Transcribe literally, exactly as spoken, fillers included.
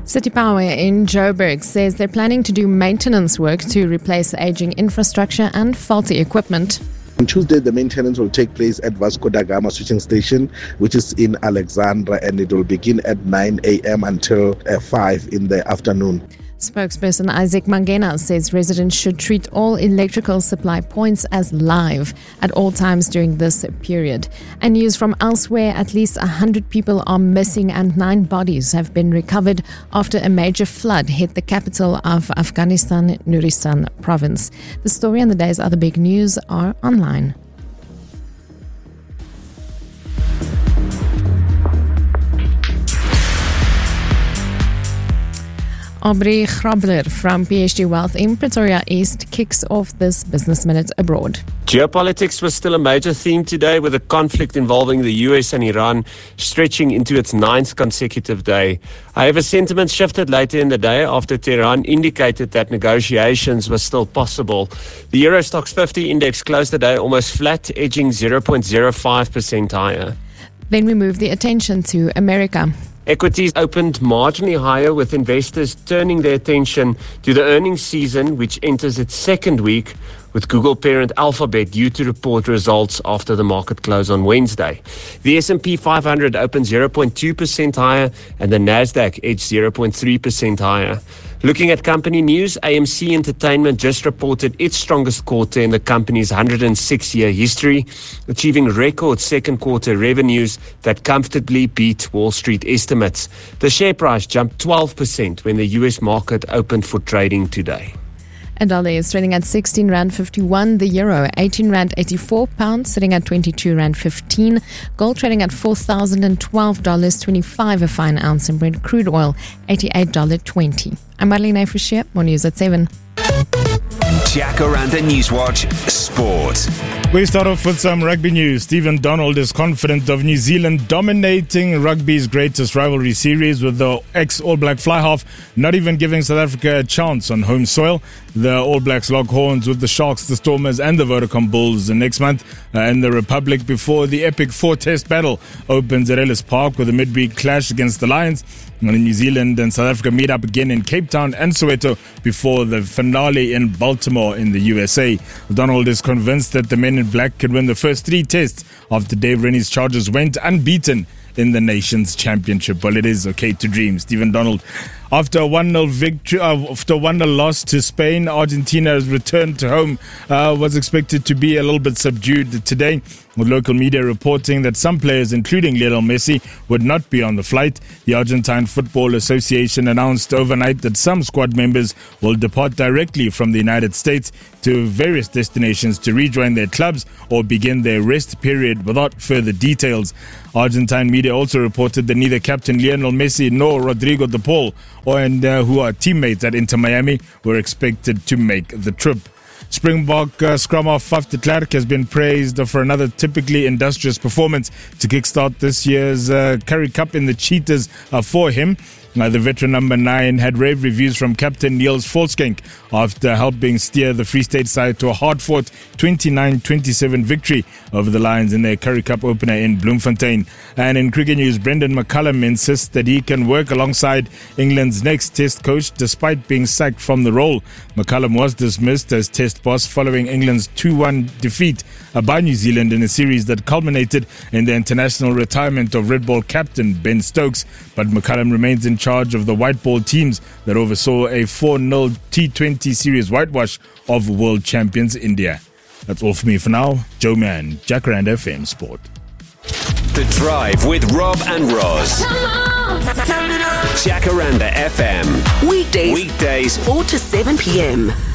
City Power in Joburg says they're planning to do maintenance work to replace aging infrastructure and faulty equipment. On Tuesday, the maintenance will take place at Vasco da Gama switching station, which is in Alexandra, and it will begin at nine a.m. until uh, five in the afternoon. Spokesperson Isaac Mangena says residents should treat all electrical supply points as live at all times during this period. And news from elsewhere, at least one hundred people are missing and nine bodies have been recovered after a major flood hit the capital of Afghanistan, Nuristan province. The story and the day's other big news are online. Aubrey Grabler from P H D Wealth in Pretoria East kicks off this Business Minute abroad. Geopolitics was still a major theme today, with a conflict involving the U S and Iran stretching into its ninth consecutive day. However, sentiment shifted later in the day after Tehran indicated that negotiations were still possible. The Euro Stoxx fifty index closed the day almost flat, edging zero point zero five percent higher. Then we move the attention to America. Equities opened marginally higher, with investors turning their attention to the earnings season, which enters its second week, with Google parent Alphabet due to report results after the market close on Wednesday. The S and P five hundred opened zero point two percent higher and the Nasdaq edged zero point three percent higher. Looking at company news, A M C Entertainment just reported its strongest quarter in the company's one hundred six year history, achieving record second quarter revenues that comfortably beat Wall Street estimates. The share price jumped twelve percent when the U S market opened for trading today. A dollar is trading at sixteen rand fifty-one. The euro, eighteen rand eighty-four. Pounds sitting at twenty-two rand fifteen. Gold trading at four thousand twelve dollars twenty-five a fine ounce. And Brent crude oil, eighty-eight dollars twenty. I'm Marlene Afrishia. More news at seven. Jacaranda Newswatch Sport. We start off with some rugby news. Stephen Donald is confident of New Zealand dominating rugby's greatest rivalry series, with the ex-All Black fly half not even giving South Africa a chance on home soil. The All Blacks lock horns with the Sharks, the Stormers and the Vodacom Bulls next month uh, in the Republic before the epic four-test battle opens at Ellis Park with a midweek clash against the Lions. And New Zealand and South Africa meet up again in Cape Town and Soweto before the finale in Baltimore in the U S A. Donald is convinced that the men in black could win the first three tests after Dave Rennie's Chargers went unbeaten in the Nations Championship. Well, it is okay to dream. Stephen Donald. After a one nil victory, uh, after one nil loss to Spain, Argentina's return to home uh, was expected to be a little bit subdued today, with local media reporting that some players, including Lionel Messi, would not be on the flight. The Argentine Football Association announced overnight that some squad members will depart directly from the United States to various destinations to rejoin their clubs or begin their rest period without further details. Argentine media also reported that neither Captain Lionel Messi nor Rodrigo de Paul, or and uh, who are teammates at Inter Miami, were expected to make the trip. Springbok uh, scrum half Faf de Klerk has been praised for another typically industrious performance to kickstart this year's uh, Currie Cup in the Cheetahs uh, for him. Uh, the veteran number nine had rave reviews from captain Niels Volskenk after helping steer the Free State side to a hard-fought twenty-nine twenty-seven victory over the Lions in their Currie Cup opener in Bloemfontein. And in cricket news, Brendan McCullum insists that he can work alongside England's next Test coach despite being sacked from the role. McCullum was dismissed as Test boss following England's two one defeat by New Zealand in a series that culminated in the international retirement of Red Ball captain Ben Stokes. But McCullum remains in charge of the white ball teams that oversaw a four nil T twenty series whitewash of world champions India. That's all for me for now. Joe Mann, Jacaranda F M Sport. The Drive with Rob and Roz. Jacaranda F M. Weekdays, Weekdays four to seven p.m.